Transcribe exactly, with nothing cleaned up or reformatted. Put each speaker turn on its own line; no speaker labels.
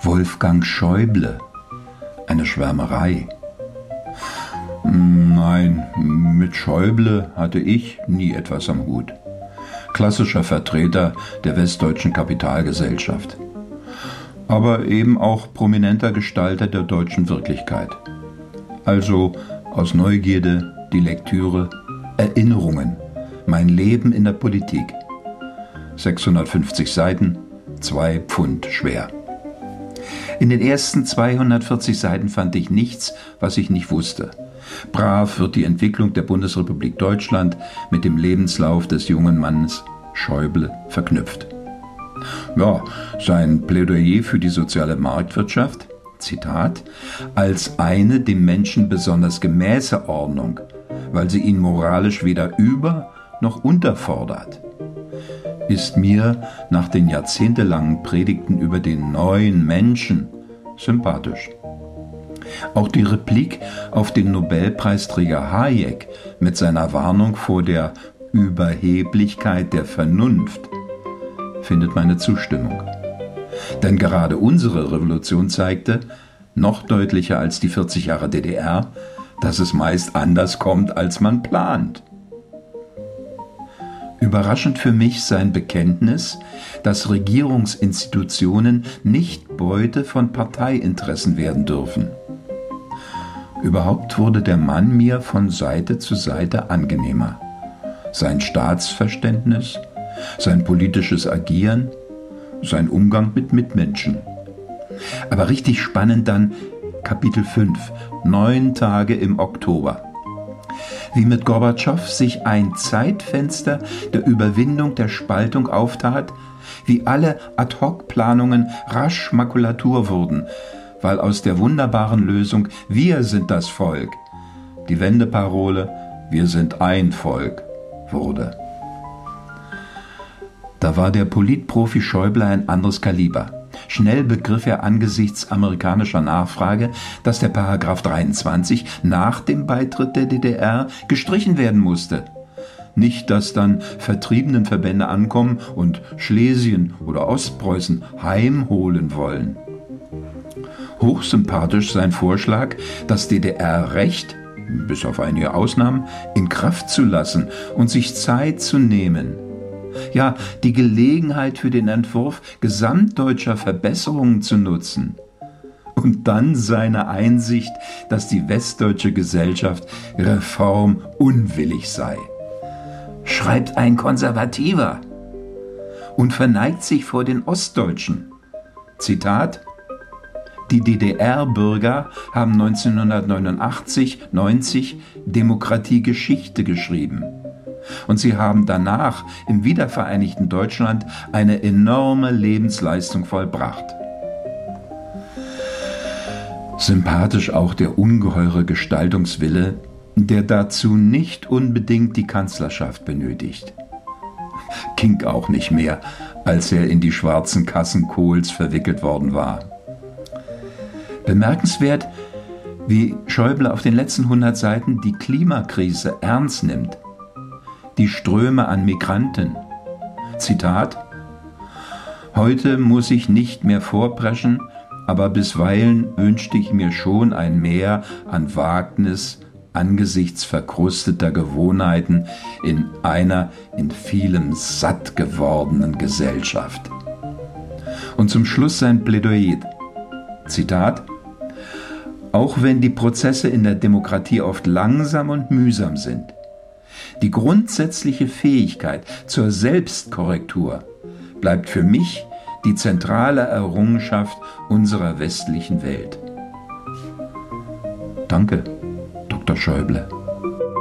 Wolfgang Schäuble. Eine Schwärmerei. Nein, mit Schäuble hatte ich nie etwas am Hut. Klassischer Vertreter der westdeutschen Kapitalgesellschaft. Aber eben auch prominenter Gestalter der deutschen Wirklichkeit. Also aus Neugierde die Lektüre, Erinnerungen, mein Leben in der Politik. sechshundertfünfzig Seiten, zwei Pfund schwer. In den ersten zweihundertvierzig Seiten fand ich nichts, was ich nicht wusste. Brav wird die Entwicklung der Bundesrepublik Deutschland mit dem Lebenslauf des jungen Mannes Schäuble verknüpft. Ja, sein Plädoyer für die soziale Marktwirtschaft, Zitat, als eine dem Menschen besonders gemäße Ordnung, weil sie ihn moralisch weder über- noch unterfordert, ist mir nach den jahrzehntelangen Predigten über den neuen Menschen sympathisch. Auch die Replik auf den Nobelpreisträger Hayek mit seiner Warnung vor der Überheblichkeit der Vernunft findet meine Zustimmung. Denn gerade unsere Revolution zeigte, noch deutlicher als die vierzig Jahre D D R, dass es meist anders kommt, als man plant. Überraschend für mich sein Bekenntnis, dass Regierungsinstitutionen nicht Beute von Parteiinteressen werden dürfen. Überhaupt wurde der Mann mir von Seite zu Seite angenehmer. Sein Staatsverständnis, sein politisches Agieren, sein Umgang mit Mitmenschen. Aber richtig spannend dann Kapitel fünf, neun Tage im Oktober. Wie mit Gorbatschow sich ein Zeitfenster der Überwindung der Spaltung auftat, wie alle Ad-hoc-Planungen rasch Makulatur wurden, weil aus der wunderbaren Lösung „Wir sind das Volk" die Wendeparole „Wir sind ein Volk" wurde. Da war der Politprofi Schäuble ein anderes Kaliber. Schnell begriff er angesichts amerikanischer Nachfrage, dass der Paragraph dreiundzwanzig nach dem Beitritt der D D R gestrichen werden musste. Nicht, dass dann Vertriebenenverbände ankommen und Schlesien oder Ostpreußen heimholen wollen. Hochsympathisch sein Vorschlag, das D D R-Recht, bis auf einige Ausnahmen, in Kraft zu lassen und sich Zeit zu nehmen. Ja, die Gelegenheit für den Entwurf gesamtdeutscher Verbesserungen zu nutzen. Und dann seine Einsicht, dass die westdeutsche Gesellschaft reformunwillig sei. Schreibt ein Konservativer und verneigt sich vor den Ostdeutschen. Zitat: Die D D R-Bürger haben neunzehnhundertneunundachtzig neunzig Demokratiegeschichte geschrieben. Und sie haben danach im wiedervereinigten Deutschland eine enorme Lebensleistung vollbracht. Sympathisch auch der ungeheure Gestaltungswille, der dazu nicht unbedingt die Kanzlerschaft benötigt. Ging auch nicht mehr, als er in die schwarzen Kassen Kohls verwickelt worden war. Bemerkenswert, wie Schäuble auf den letzten hundert Seiten die Klimakrise ernst nimmt. Die Ströme an Migranten. Zitat: Heute muss ich nicht mehr vorpreschen, aber bisweilen wünschte ich mir schon ein Mehr an Wagnis angesichts verkrusteter Gewohnheiten in einer in vielem satt gewordenen Gesellschaft. Und zum Schluss sein Plädoyer. Zitat: Auch wenn die Prozesse in der Demokratie oft langsam und mühsam sind, die grundsätzliche Fähigkeit zur Selbstkorrektur bleibt für mich die zentrale Errungenschaft unserer westlichen Welt. Danke, Doktor Schäuble.